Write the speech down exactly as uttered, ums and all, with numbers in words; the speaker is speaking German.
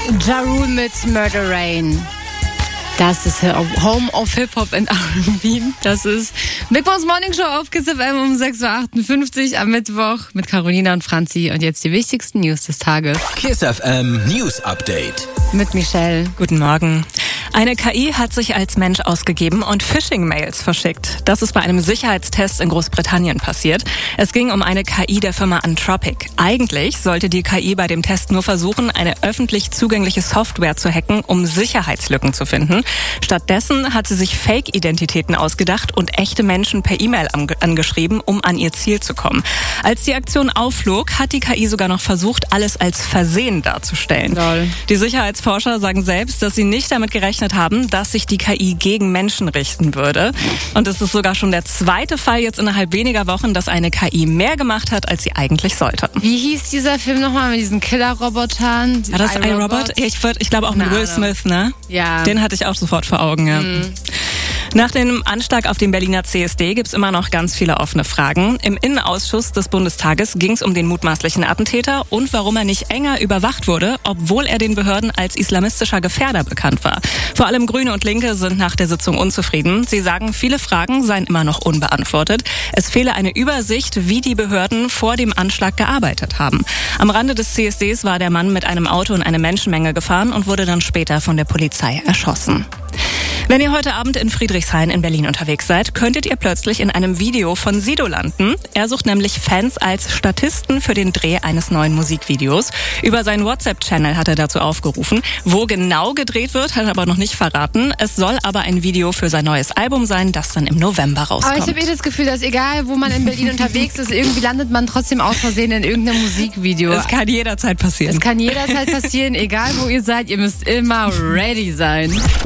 Ja Rule mit Murder Rain. Das ist Home of Hip-Hop and R and B. Das ist Big Boss Morning Show auf Kiss F M um sechs Uhr achtundfünfzig am Mittwoch mit Carolina und Franzi. Und jetzt die wichtigsten News des Tages. Kiss F M News Update. Mit Michelle. Guten Morgen. Eine K I hat sich als Mensch ausgegeben und Phishing-Mails verschickt. Das ist bei einem Sicherheitstest in Großbritannien passiert. Es ging um eine K I der Firma Anthropic. Eigentlich sollte die K I bei dem Test nur versuchen, eine öffentlich zugängliche Software zu hacken, um Sicherheitslücken zu finden. Stattdessen hat sie sich Fake-Identitäten ausgedacht und echte Menschen per E-Mail angeschrieben, um an ihr Ziel zu kommen. Als die Aktion aufflog, hat die K I sogar noch versucht, alles als Versehen darzustellen. Lol. Die Sicherheitsforscher sagen selbst, dass sie nicht damit gerechnet haben, dass sich die K I gegen Menschen richten würde. Und es ist sogar schon der zweite Fall jetzt innerhalb weniger Wochen, dass eine K I mehr gemacht hat, als sie eigentlich sollte. Wie hieß dieser Film nochmal mit diesen Killer-Robotern? War das iRobot? Ich, ich glaube auch mit Will Smith, ne? Ja. Den hatte ich auch sofort vor Augen, ja. Mhm. Nach dem Anschlag auf dem Berliner C S D gibt's immer noch ganz viele offene Fragen. Im Innenausschuss des Bundestages ging's um den mutmaßlichen Attentäter und warum er nicht enger überwacht wurde, obwohl er den Behörden als islamistischer Gefährder bekannt war. Vor allem Grüne und Linke sind nach der Sitzung unzufrieden. Sie sagen, viele Fragen seien immer noch unbeantwortet. Es fehle eine Übersicht, wie die Behörden vor dem Anschlag gearbeitet haben. Am Rande des C S Ds war der Mann mit einem Auto in eine Menschenmenge gefahren und wurde dann später von der Polizei erschossen. Wenn ihr heute Abend in Friedrichshain in Berlin unterwegs seid, könntet ihr plötzlich in einem Video von Sido landen. Er sucht nämlich Fans als Statisten für den Dreh eines neuen Musikvideos. Über seinen WhatsApp-Channel hat er dazu aufgerufen. Wo genau gedreht wird, hat er aber noch nicht verraten. Es soll aber ein Video für sein neues Album sein, das dann im November rauskommt. Aber ich habe eh das Gefühl, dass egal, wo man in Berlin unterwegs ist, irgendwie landet man trotzdem aus Versehen in irgendeinem Musikvideo. Es kann jederzeit passieren. Es kann jederzeit passieren, egal wo ihr seid, ihr müsst immer ready sein.